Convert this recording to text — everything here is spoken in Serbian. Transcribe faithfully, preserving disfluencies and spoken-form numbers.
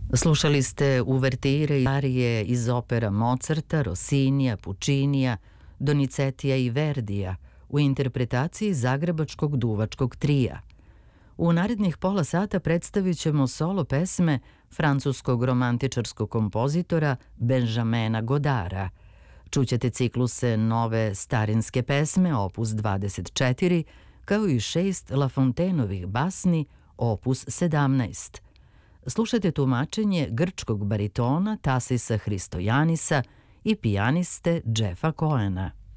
Slušali ste uvertire i arije iz opera Mozarta, Rossinija, Puccinija, Donizetija i Verdija u interpretaciji Zagrebačkog duvačkog trija. U narednih pola sata predstavit ćemo solo pesme francuskog romantičarskog kompozitora Benjamina Godara. Čućete cikluse nove starinske pesme, opus dvadeset četiri, kao i šest La Fontaineovih basni, opus sedamnaest. Slušajte tumačenje grčkog baritona Tasisa Hristojanisa i pijaniste Jeffa Cohena.